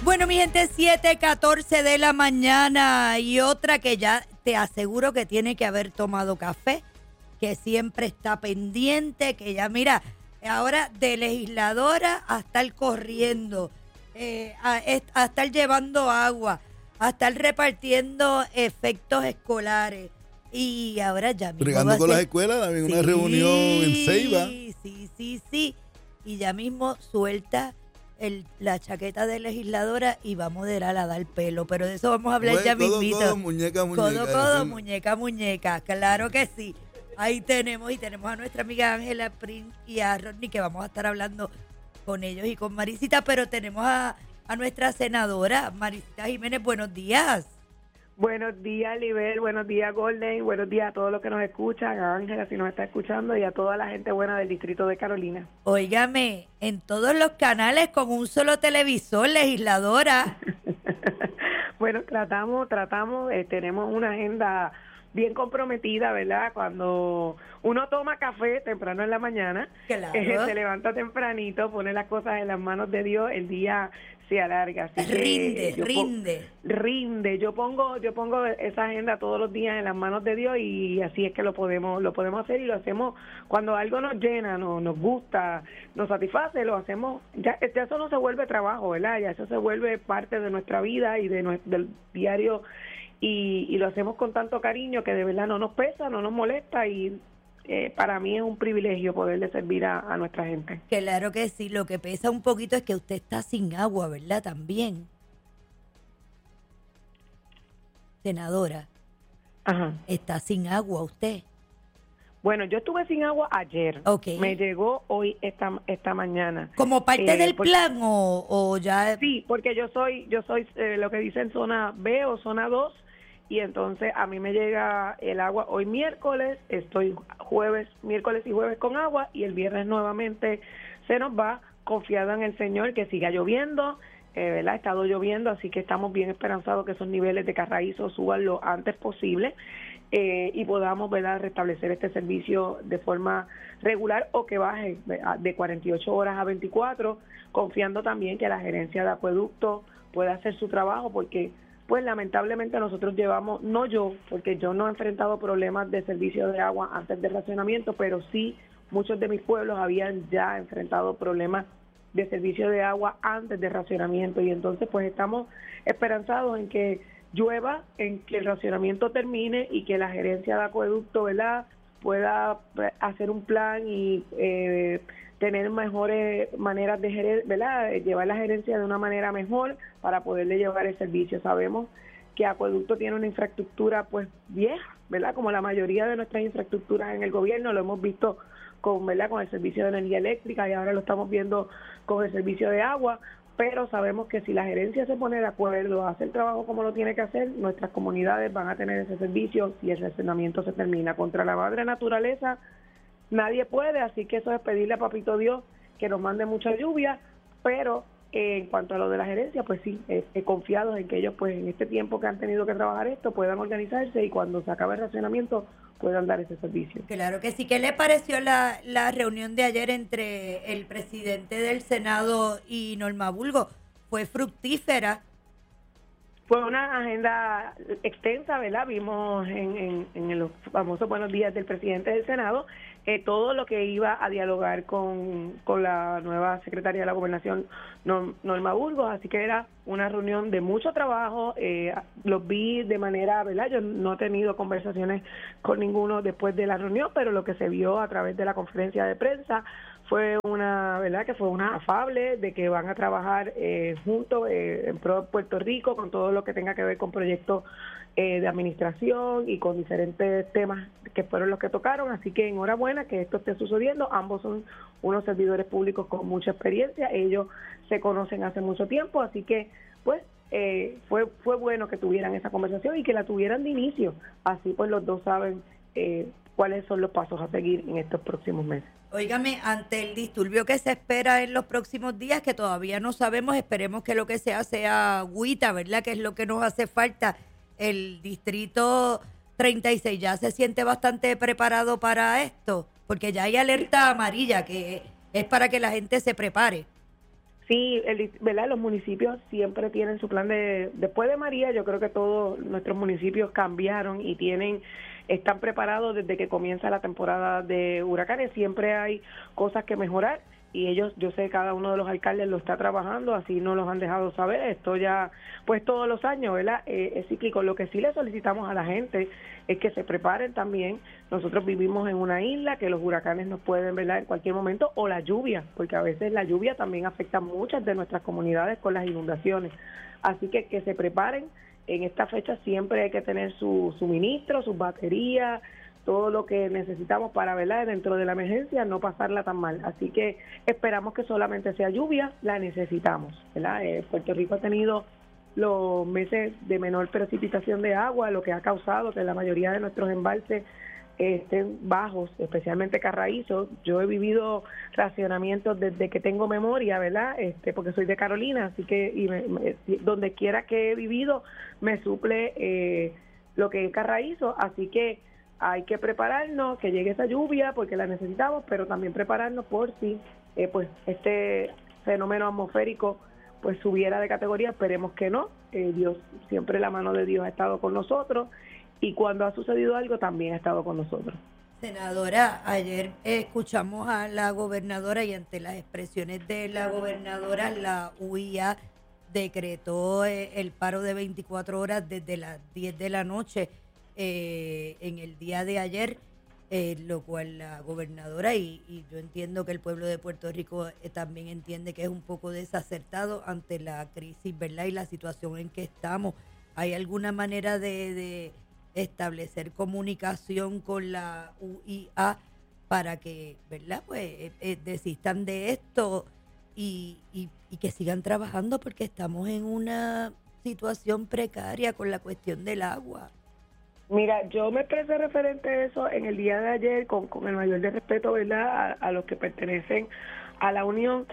Bueno, mi gente, 7:14 de la mañana y otra que ya te aseguro que tiene que haber tomado café, que siempre está pendiente, que ya mira, ahora de legisladora a estar corriendo, a estar llevando agua, a estar repartiendo efectos escolares y ahora ya mismo Brigando con las escuelas, también una reunión en Ceiba. Sí, y ya mismo suelta la chaqueta de legisladora y va a moderar a dar pelo, pero de eso vamos a hablar Bueno, ya codo, mismito. codo, muñeca, muñeca. Codo, muñeca, claro que sí. Ahí tenemos a nuestra amiga Ángela Prince y a Rodney, que vamos a estar hablando con ellos y con Marisita, pero tenemos a nuestra senadora, Marisita Jiménez. Buenos días. Buenos días, Libel, buenos días, Golden, buenos días a todos los que nos escuchan, a Ángela si nos está escuchando y a toda la gente buena del distrito de Carolina. Óigame, en todos los canales con un solo televisor, legisladora. Bueno, tratamos, tenemos una agenda bien comprometida, ¿verdad? Cuando uno toma café temprano en la mañana, claro. Se levanta tempranito, pone las cosas en las manos de Dios, el día se alarga. Así rinde. Yo pongo esa agenda todos los días en las manos de Dios y así es que lo podemos hacer y lo hacemos cuando algo nos llena, nos gusta, nos satisface, lo hacemos. Ya eso no se vuelve trabajo, ¿verdad? Ya eso se vuelve parte de nuestra vida y del diario. Y lo hacemos con tanto cariño que de verdad no nos pesa, no nos molesta y para mí es un privilegio poderle servir a nuestra gente. Claro que sí, lo que pesa un poquito es que usted está sin agua, ¿verdad? También. Senadora. Ajá. ¿Está sin agua usted? Bueno, yo estuve sin agua ayer. Okay. Me llegó hoy esta mañana. ¿Como parte del plan o ya? Sí, porque yo soy lo que dicen zona B o zona 2 y entonces a mí me llega el agua hoy miércoles, estoy miércoles y jueves con agua y el viernes nuevamente se nos va, confiada en el Señor que siga lloviendo, ¿verdad? Ha estado lloviendo, así que estamos bien esperanzados que esos niveles de Carraízo suban lo antes posible. Y podamos, ¿verdad?, restablecer este servicio de forma regular o que baje de 48 horas a 24, confiando también que la gerencia de acueducto pueda hacer su trabajo, porque pues lamentablemente nosotros llevamos, no yo, porque yo no he enfrentado problemas de servicio de agua antes del racionamiento, pero sí muchos de mis pueblos habían ya enfrentado problemas de servicio de agua antes del racionamiento y entonces pues estamos esperanzados en que llueva, en que el racionamiento termine y que la gerencia de acueducto, ¿verdad?, pueda hacer un plan y tener mejores maneras de ¿verdad?, llevar la gerencia de una manera mejor para poderle llevar el servicio. Sabemos que acueducto tiene una infraestructura pues vieja, ¿verdad?, como la mayoría de nuestras infraestructuras en el gobierno, lo hemos visto con el servicio de energía eléctrica y ahora lo estamos viendo con el servicio de agua, pero sabemos que si la gerencia se pone de acuerdo a hacer el trabajo como lo tiene que hacer, nuestras comunidades van a tener ese servicio si el racionamiento se termina. Contra la madre naturaleza nadie puede, así que eso es pedirle a Papito Dios que nos mande mucha lluvia, pero en cuanto a lo de la gerencia, pues sí, confiados en que ellos pues en este tiempo que han tenido que trabajar esto puedan organizarse y cuando se acabe el racionamiento puedan dar ese servicio. Claro que sí. ¿Qué le pareció la reunión de ayer entre el presidente del Senado y Norma Burgos? ¿Fue fructífera? Fue una agenda extensa, ¿verdad? Vimos en los famosos buenos días del presidente del Senado todo lo que iba a dialogar con la nueva secretaria de la Gobernación, Norma Burgos, así que era una reunión de mucho trabajo, los vi de manera, ¿verdad? Yo no he tenido conversaciones con ninguno después de la reunión, pero lo que se vio a través de la conferencia de prensa fue una, ¿verdad?, que fue una afable de que van a trabajar juntos en pro de Puerto Rico con todo lo que tenga que ver con proyectos de administración y con diferentes temas que fueron los que tocaron, así que enhorabuena que esto esté sucediendo. Ambos son unos servidores públicos con mucha experiencia, ellos se conocen hace mucho tiempo, así que pues fue bueno que tuvieran esa conversación y que la tuvieran de inicio, así pues los dos saben cuáles son los pasos a seguir en estos próximos meses. Óigame, ante el disturbio que se espera en los próximos días, que todavía no sabemos, esperemos que lo que sea agüita, ¿verdad?, que es lo que nos hace falta. El distrito 36 ya se siente bastante preparado para esto, porque ya hay alerta amarilla, que es para que la gente se prepare. Sí, ¿verdad? Los municipios siempre tienen su plan después de María. Yo creo que todos nuestros municipios cambiaron y están preparados desde que comienza la temporada de huracanes. Siempre hay cosas que mejorar y yo sé, cada uno de los alcaldes lo está trabajando, así nos los han dejado saber. Esto ya, pues todos los años, ¿verdad? Es cíclico. Lo que sí le solicitamos a la gente es que se preparen también. Nosotros vivimos en una isla que los huracanes nos pueden, ¿verdad?, en cualquier momento, o la lluvia, porque a veces la lluvia también afecta a muchas de nuestras comunidades con las inundaciones. Así que se preparen. En esta fecha siempre hay que tener su suministro, sus baterías, todo lo que necesitamos para, ¿verdad?, dentro de la emergencia no pasarla tan mal. Así que esperamos que solamente sea lluvia, la necesitamos, ¿verdad? Puerto Rico ha tenido los meses de menor precipitación de agua, lo que ha causado que la mayoría de nuestros embalses estén bajos, especialmente Carraízo. Yo he vivido racionamientos desde que tengo memoria, ¿verdad? Porque soy de Carolina, así que donde quiera que he vivido me suple lo que es Carraízo, así que hay que prepararnos, que llegue esa lluvia porque la necesitamos, pero también prepararnos por si pues este fenómeno atmosférico pues subiera de categoría. Esperemos que no. Dios, siempre la mano de Dios ha estado con nosotros y cuando ha sucedido algo también ha estado con nosotros. Senadora, ayer escuchamos a la gobernadora y ante las expresiones de la gobernadora, la UIA decretó el paro de 24 horas desde las 10 de la noche en el día de ayer, lo cual la gobernadora y yo entiendo que el pueblo de Puerto Rico también entiende que es un poco desacertado ante la crisis, ¿verdad?, y la situación en que estamos. ¿Hay alguna manera de establecer comunicación con la UIA para que, ¿verdad?, pues desistan de esto y que sigan trabajando, porque estamos en una situación precaria con la cuestión del agua? Mira, yo me expresé referente a eso en el día de ayer con el mayor de respeto, ¿verdad?, a los que pertenecen a la Unión.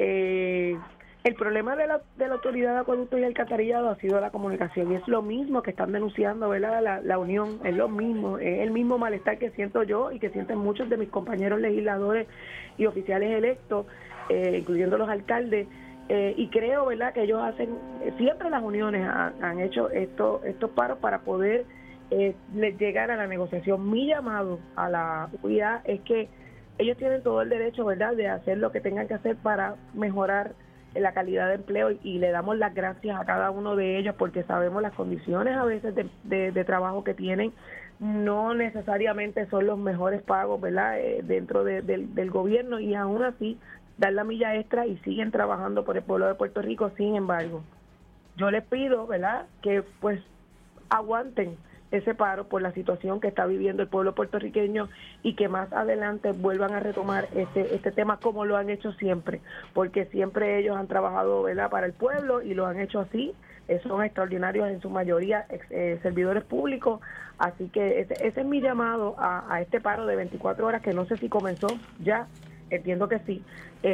El problema de la Autoridad de Acueductos y Alcantarillado ha sido la comunicación, y es lo mismo que están denunciando, ¿verdad?, la Unión. Es lo mismo, es el mismo malestar que siento yo y que sienten muchos de mis compañeros legisladores y oficiales electos, incluyendo los alcaldes. Y creo, ¿verdad?, que ellos siempre las uniones han hecho estos paros para poder llegar a la negociación. Mi llamado a la UIA es que ellos tienen todo el derecho, ¿verdad?, de hacer lo que tengan que hacer para mejorar la calidad de empleo, y le damos las gracias a cada uno de ellos porque sabemos las condiciones a veces de trabajo que tienen no necesariamente son los mejores pagos, ¿verdad?, dentro del gobierno, y aún así dan la milla extra y siguen trabajando por el pueblo de Puerto Rico. Sin embargo, yo les pido, ¿verdad?, que pues aguanten ese paro por la situación que está viviendo el pueblo puertorriqueño y que más adelante vuelvan a retomar este tema como lo han hecho siempre, porque siempre ellos han trabajado, ¿verdad?, para el pueblo y lo han hecho así. Son extraordinarios en su mayoría, servidores públicos, así que ese es mi llamado a este paro de 24 horas, que no sé si comenzó ya, entiendo que sí,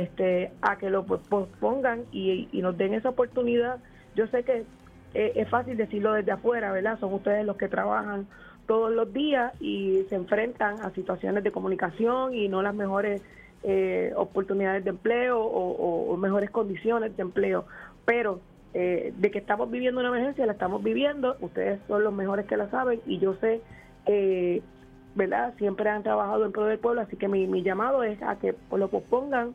a que lo pospongan y nos den esa oportunidad. Yo sé que es fácil decirlo desde afuera, ¿verdad? Son ustedes los que trabajan todos los días y se enfrentan a situaciones de comunicación y no las mejores oportunidades de empleo o mejores condiciones de empleo, pero de que estamos viviendo una emergencia, la estamos viviendo. Ustedes son los mejores que la saben y yo sé que, ¿verdad?, siempre han trabajado en pro del pueblo, así que mi llamado es a que lo pospongan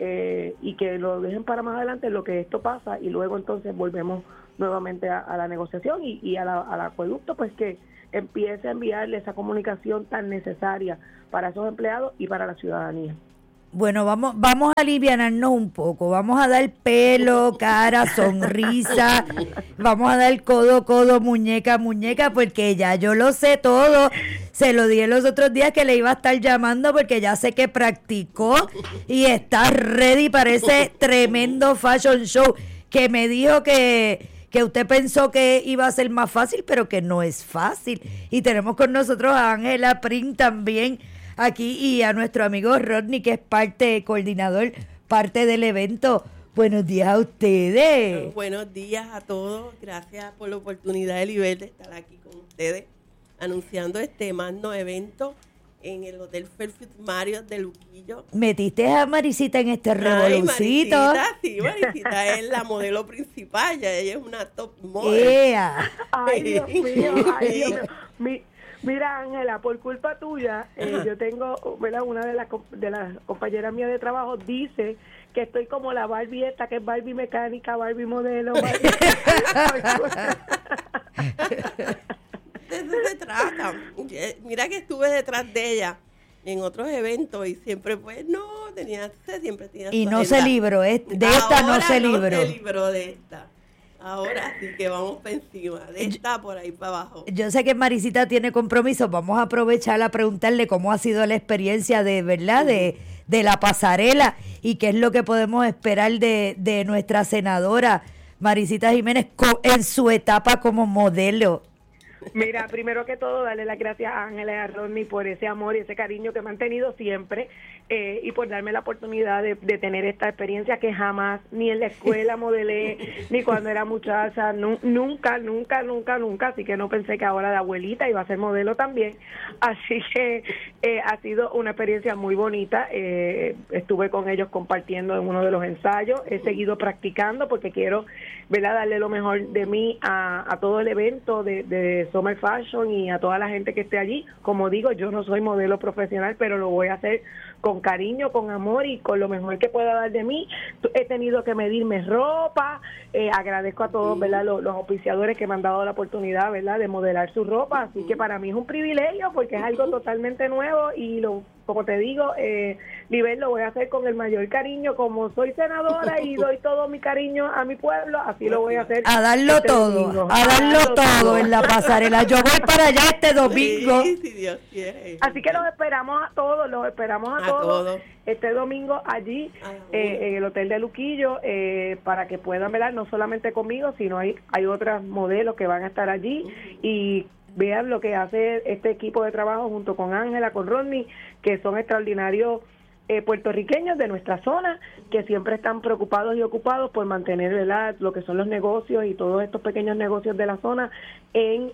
y que lo dejen para más adelante en lo que esto pasa, y luego entonces volvemos nuevamente a la negociación y al acueducto, pues que empiece a enviarle esa comunicación tan necesaria para esos empleados y para la ciudadanía. Bueno, vamos a alivianarnos un poco, vamos a dar pelo, cara, sonrisa, vamos a dar codo, muñeca, porque ya yo lo sé todo. Se lo dije los otros días que le iba a estar llamando porque ya sé que practicó y está ready para ese tremendo fashion show que me dijo que usted pensó que iba a ser más fácil, pero que no es fácil. Y tenemos con nosotros a Ángela Prim también aquí y a nuestro amigo Rodney, que es coordinador, parte del evento. Buenos días a ustedes. Buenos días a todos. Gracias por la oportunidad, Elibel, de estar aquí con ustedes anunciando este magno evento en el Hotel Fairfield Marriott de Luquillo. Metiste a Marisita en este Ay, revolucito. Marisita es la modelo principal, ya ella es una top model. ¡Ea! Ay, Dios mío, ay, Dios mío. Mira, Ángela, por culpa tuya, yo tengo, ¿verdad? Una de las compañeras mías de trabajo dice que estoy como la Barbie esta, que es Barbie mecánica, Barbie modelo. Barbie... De eso se trata. Mira que estuve detrás de ella en otros eventos y siempre pues siempre tenía Y su no agenda. se libró, de esta no se libró. No se libró de esta. Ahora sí que vamos para encima, de esta por ahí para abajo. Yo sé que Marisita tiene compromiso, vamos a aprovechar a preguntarle cómo ha sido la experiencia de verdad de la pasarela y qué es lo que podemos esperar de nuestra senadora Marisita Jiménez en su etapa como modelo. Mira, primero que todo, darle las gracias a Ángela y a Rodney por ese amor y ese cariño que me han tenido siempre y por darme la oportunidad de tener esta experiencia que jamás, ni en la escuela modelé, ni cuando era muchacha, nunca, así que no pensé que ahora de abuelita iba a ser modelo también. Así que ha sido una experiencia muy bonita, estuve con ellos compartiendo en uno de los ensayos, he seguido practicando porque quiero, ¿verdad?, darle lo mejor de mí a todo el evento de Summer Fashion y a toda la gente que esté allí. Como digo, yo no soy modelo profesional, pero lo voy a hacer con cariño, con amor y con lo mejor que pueda dar de mí. He tenido que medirme ropa, agradezco a todos, ¿verdad?, los auspiciadores que me han dado la oportunidad, ¿verdad?, de modelar su ropa, así que para mí es un privilegio porque es algo totalmente nuevo y como te digo, Libel, lo voy a hacer con el mayor cariño, como soy senadora y doy todo mi cariño a mi pueblo, así lo voy a hacer. A darlo todo, a darlo todo en la pasarela. Yo voy para allá este domingo. Sí, si Dios quiere. Así que los esperamos a todos, este domingo allí en el Hotel de Luquillo para que puedan ver no solamente conmigo, sino hay otras modelos que van a estar allí y vean lo que hace este equipo de trabajo junto con Ángela, con Rodney, que son extraordinarios puertorriqueños de nuestra zona, que siempre están preocupados y ocupados por mantener, ¿verdad?, lo que son los negocios y todos estos pequeños negocios de la zona en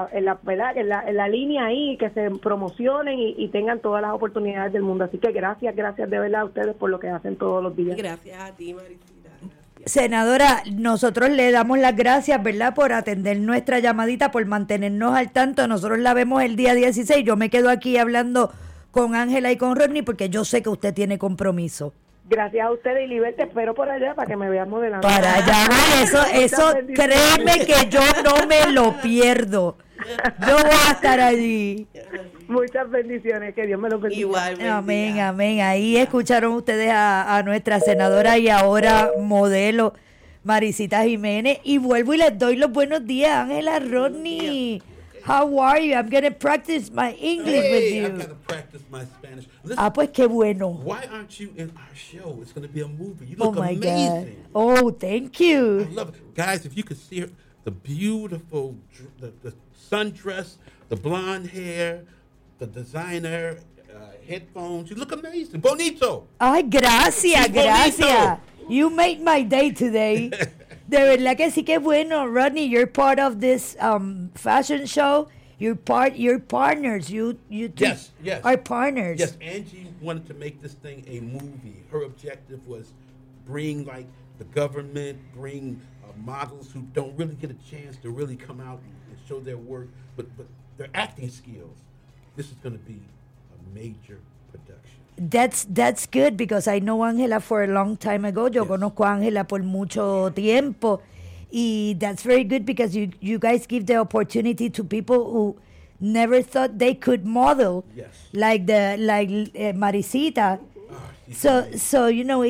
la línea ahí, que se promocionen y tengan todas las oportunidades del mundo. Así que gracias de verdad a ustedes por lo que hacen todos los días. Gracias a ti, Marisita. Senadora, nosotros le damos las gracias, ¿verdad?, por atender nuestra llamadita, por mantenernos al tanto. Nosotros la vemos el día 16. Yo me quedo aquí hablando con Ángela y con Rodney porque yo sé que usted tiene compromiso. Gracias a ustedes y Libel, te espero por allá para que me veas modelando. Para allá, eso créeme que yo no me lo pierdo. Yo voy a estar allí. Muchas bendiciones, que Dios me los bendiga. Igualmente. Amén, amén. Ahí escucharon ustedes a nuestra senadora y ahora modelo Marisita Jiménez. Y vuelvo y les doy los buenos días, Ángela, Rodney. How are you? I'm going to practice my English with you. I've got to practice my Spanish. Ah, pues qué bueno. Why aren't you in our show? It's going to be a movie. You Oh look my amazing. God. Oh, thank you. I love it. Guys, if you could see her, the beautiful, the sundress, the blonde hair, the designer headphones. You look amazing. Bonito. Ay, gracias, Sí, bonito. gracias. You made my day today. De verdad que sí que bueno, Rodney. You're part of this fashion show. You're partners. You two Yes. are partners. Yes, Angie wanted to make this thing a movie. Her objective was bring like the government, bring models who don't really get a chance to really come out and show their work, but their acting skills. This is going to be a major production. That's good because I know Ángela for a long time ago. Yo conozco a Ángela por mucho tiempo. Y that's very good because you guys give the opportunity to people who never thought they could model. Yes. Like Marisita. Oh, she's amazing. So you know,